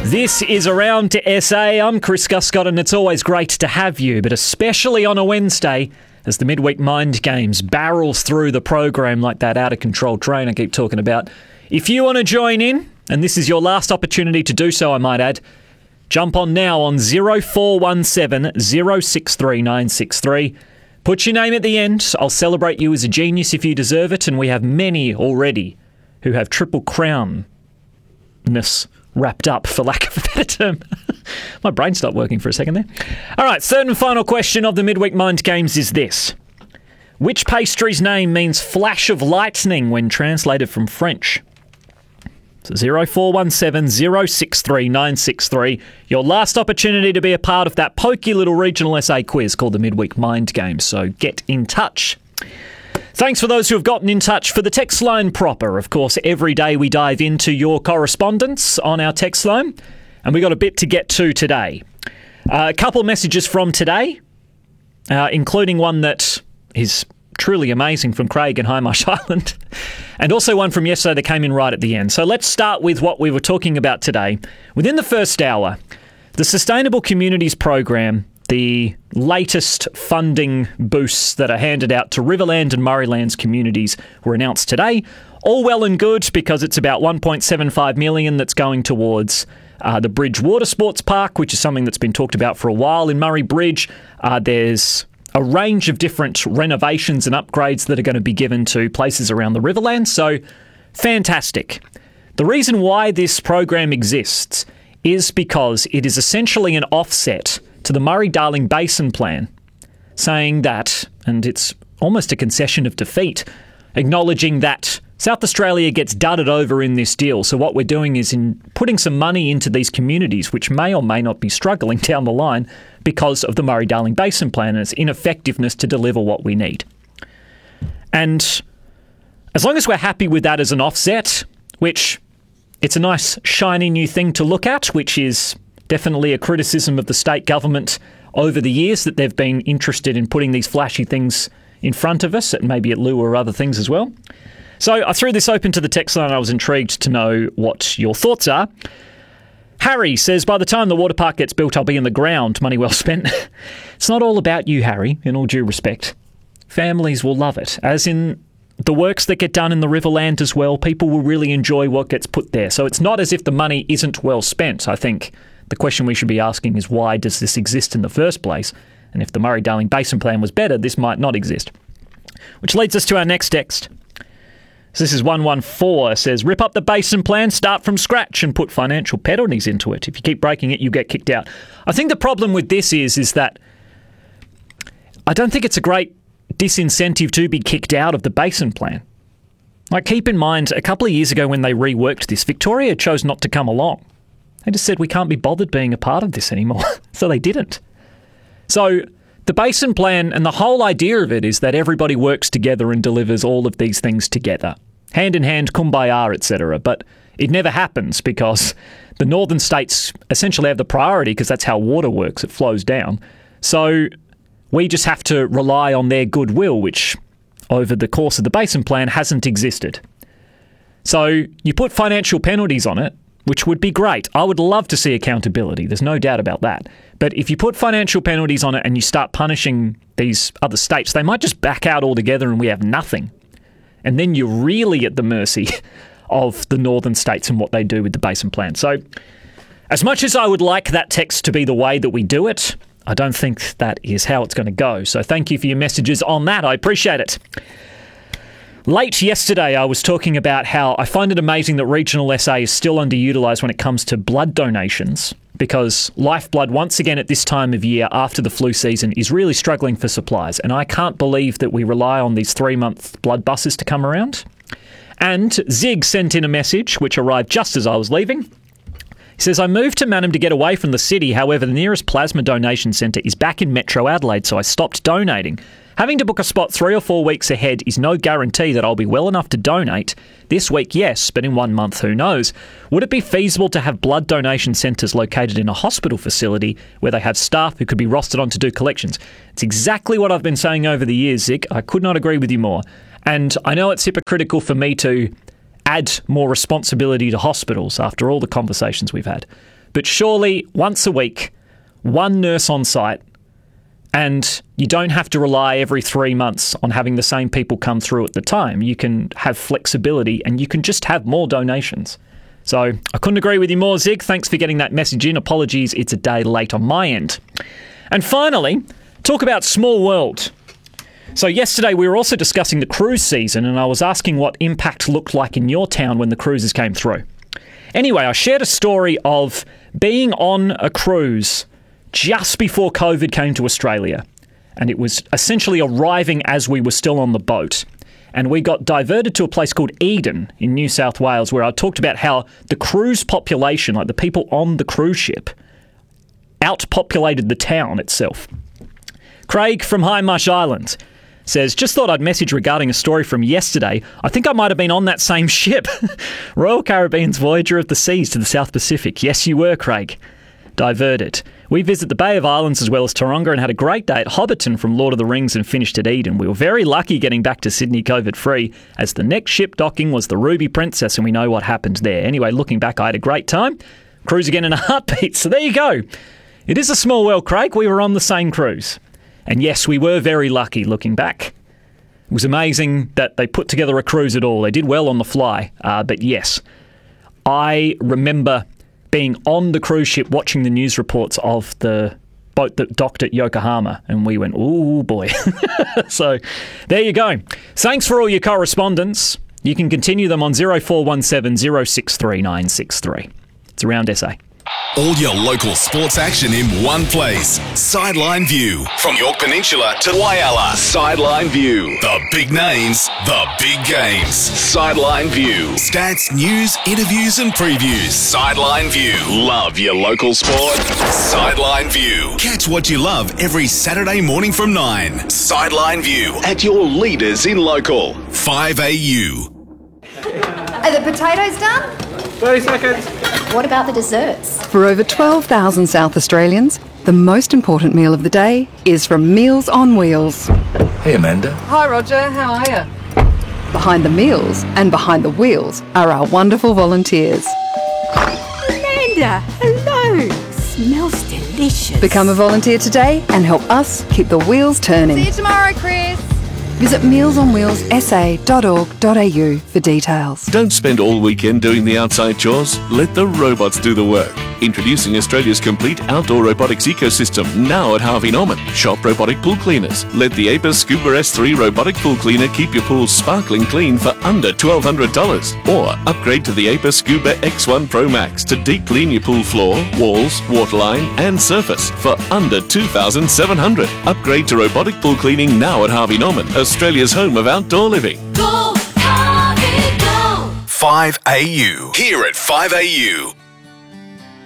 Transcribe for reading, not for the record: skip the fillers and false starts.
This is Around to SA. I'm Chris Guscott, and it's always great to have you, but especially on a Wednesday as the Midweek Mind Games barrels through the program like that out-of-control train I keep talking about. If you want to join in, and this is your last opportunity to do so, I might add, jump on now on 0417 063 963. Put your name at the end. I'll celebrate you as a genius if you deserve it, and we have many already who have Triple Crown-ness wrapped up, for lack of a better term. My brain stopped working for a second there. All right, third and final question of the Midweek Mind Games is this. Which pastry's name means flash of lightning when translated from French? So 0417 063 963. Your last opportunity to be a part of that pokey little regional SA quiz called the Midweek Mind Games, so get in touch. Thanks for those who have gotten in touch. For the text line proper, of course, every day we dive into your correspondence on our text line, and we got a bit to get to today. A couple of messages from today, including one that is truly amazing from Craig in Highmarsh Island, and also one from yesterday that came in right at the end. So let's start with what we were talking about today. Within the first hour, the Sustainable Communities Program, the latest funding boosts that are handed out to Riverland and Murraylands communities were announced today. All well and good because it's about $1.75 million that's going towards the Bridge Water Sports Park, which is something that's been talked about for a while in Murray Bridge. There's a range of different renovations and upgrades that are going to be given to places around the Riverland. So, fantastic. The reason why this program exists is because it is essentially an offset to the Murray-Darling Basin Plan, saying that, and it's almost a concession of defeat, acknowledging that South Australia gets dudded over in this deal. So what we're doing is in putting some money into these communities, which may or may not be struggling down the line because of the Murray-Darling Basin Plan and its ineffectiveness to deliver what we need. And as long as we're happy with that as an offset, which it's a nice shiny new thing to look at, which is definitely a criticism of the state government over the years that they've been interested in putting these flashy things in front of us, maybe at lieu or other things as well. So I threw this open to the text line. I was intrigued to know what your thoughts are. Harry says, by the time the water park gets built, I'll be in the ground. Money well spent. It's not all about you, Harry, in all due respect. Families will love it, as in the works that get done in the Riverland as well. People will really enjoy what gets put there. So it's not as if the money isn't well spent. I think the question we should be asking is, why does this exist in the first place? And if the Murray-Darling Basin Plan was better, this might not exist. Which leads us to our next text. So this is 114, says, rip up the Basin Plan, start from scratch and put financial penalties into it. If you keep breaking it, you get kicked out. I think the problem with this is that I don't think it's a great disincentive to be kicked out of the Basin Plan. Like, keep in mind, a couple of years ago when they reworked this, Victoria chose not to come along. They just said, we can't be bothered being a part of this anymore. So they didn't. So the Basin Plan and the whole idea of it is that everybody works together and delivers all of these things together. Hand in hand, kumbaya, etc. But it never happens because the northern states essentially have the priority because that's how water works. It flows down. So we just have to rely on their goodwill, which over the course of the Basin Plan hasn't existed. So you put financial penalties on it, which would be great. I would love to see accountability. There's no doubt about that. But if you put financial penalties on it and you start punishing these other states, they might just back out altogether and we have nothing. And then you're really at the mercy of the northern states and what they do with the Basin Plan. So as much as I would like that text to be the way that we do it, I don't think that is how it's going to go. So thank you for your messages on that. I appreciate it. Late yesterday, I was talking about how I find it amazing that regional SA is still underutilised when it comes to blood donations, because Lifeblood, once again at this time of year after the flu season, is really struggling for supplies. And I can't believe that we rely on these 3-month blood buses to come around. And Zig sent in a message, which arrived just as I was leaving. He says, I moved to Mannum to get away from the city. However, the nearest plasma donation centre is back in Metro Adelaide, so I stopped donating. Having to book a spot 3 or 4 weeks ahead is no guarantee that I'll be well enough to donate. This week, yes, but in 1 month, who knows? Would it be feasible to have blood donation centres located in a hospital facility where they have staff who could be rostered on to do collections? It's exactly what I've been saying over the years, Zig. I could not agree with you more. And I know it's hypocritical for me to add more responsibility to hospitals after all the conversations we've had. but surely once a week, one nurse on site, and you don't have to rely every 3 months on having the same people come through at the time. You can have flexibility and you can just have more donations. So I couldn't agree with you more, Zig. Thanks for getting that message in. Apologies, it's a day late on my end. And finally, talk about small world. So yesterday we were also discussing the cruise season, and I was asking what impact looked like in your town when the cruises came through. Anyway, I shared a story of being on a cruise just before COVID came to Australia, and it was essentially arriving as we were still on the boat. And we got diverted to a place called Eden in New South Wales, where I talked about how the cruise population, like the people on the cruise ship, outpopulated the town itself. Craig from Hindmarsh Island says, just thought I'd message regarding a story from yesterday. I think I might have been on that same ship. Royal Caribbean's Voyager of the Seas to the South Pacific. Yes, you were, Craig. Diverted. We visited the Bay of Islands as well as Taronga and had a great day at Hobbiton from Lord of the Rings and finished at Eden. We were very lucky getting back to Sydney COVID-free, as the next ship docking was the Ruby Princess, and we know what happened there. Anyway, looking back, I had a great time. Cruise again in a heartbeat. So there you go. It is a small world, Craig. We were on the same cruise. And yes, we were very lucky looking back. It was amazing that they put together a cruise at all. They did well on the fly. But yes, I remember being on the cruise ship watching the news reports of the boat that docked at Yokohama, and we went, ooh, boy. So there you go. Thanks for all your correspondence. You can continue them on 0417 063 963. It's Around SA. All your local sports action in one place. Sideline View. From York Peninsula to Whyalla. Sideline View. The big names, the big games. Sideline View. Stats, news, interviews and previews. Sideline View. Love your local sport? Sideline View. Catch what you love every Saturday morning from 9. Sideline View. At your leaders in local. 5AU. Are the potatoes done? 30 seconds. What about the desserts? For over 12,000 South Australians, the most important meal of the day is from Meals on Wheels. Hey, Amanda. Hi, Roger. How are you? Behind the meals and behind the wheels are our wonderful volunteers. Amanda, hello. Smells delicious. Become a volunteer today and help us keep the wheels turning. See you tomorrow, Chris. Visit mealsonwheelssa.org.au for details. Don't spend all weekend doing the outside chores. Let the robots do the work. Introducing Australia's complete outdoor robotics ecosystem, now at Harvey Norman. Shop robotic pool cleaners. Let the Apis Scuba S3 robotic pool cleaner keep your pool sparkling clean for under $1,200. Or upgrade to the Apis Scuba X1 Pro Max to deep clean your pool floor, walls, waterline and surface for under $2,700. Upgrade to robotic pool cleaning now at Harvey Norman, Australia's home of outdoor living. Go, Harvey, go! 5AU. Here at 5AU.